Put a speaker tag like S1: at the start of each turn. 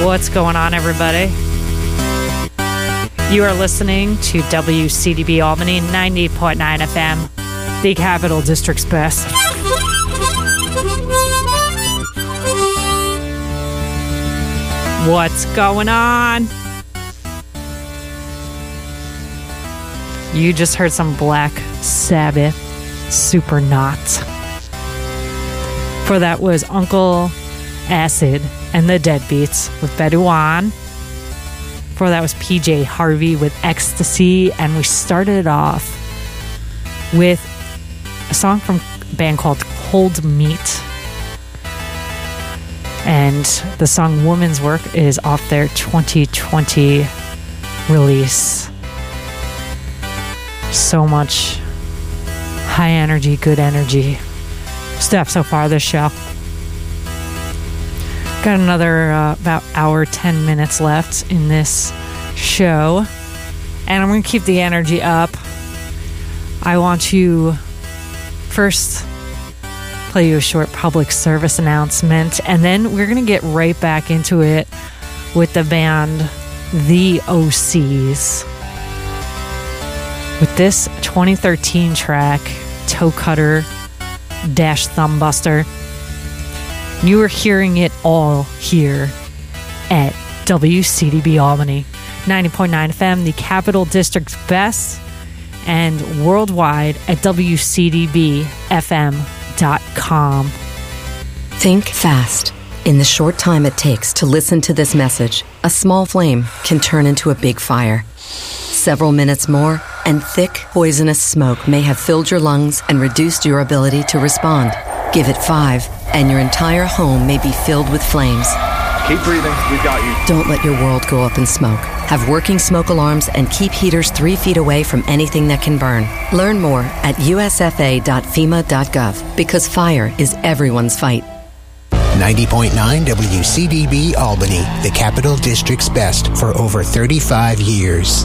S1: What's going on, everybody? You are listening to WCDB Albany 90.9 FM, the Capital District's best. What's going on? You just heard some Black Sabbath Supernauts. For that was Uncle Acid and the Deadbeats with Bedouin. For that was PJ Harvey with Ecstasy. And we started off with a song from a band called Cold Meat. And the song Woman's Work is off their 2020 release. So much high energy, good energy stuff so far this show. Got another about hour, 10 minutes left in this show. And I'm going to keep the energy up. I want to first play you a short public service announcement, and then we're going to get right back into it with the band The OCs with this 2013 track, Toe Cutter Dash Thumbbuster. You are hearing it all here at WCDB Albany 90.9 FM, the Capital District's best, and worldwide at WCDBFM.com.
S2: Think fast. In the short time it takes to listen to this message, a small flame can turn into a big fire. Several minutes more, and thick, poisonous smoke may have filled your lungs and reduced your ability to respond. Give it 5, and your entire home may be filled with flames.
S3: Keep breathing. We've got you.
S2: Don't let your world go up in smoke. Have working smoke alarms and keep heaters 3 feet away from anything that can burn. Learn more at usfa.fema.gov, because fire is everyone's fight.
S4: 90.9 WCDB Albany, the Capital District's best for over 35 years.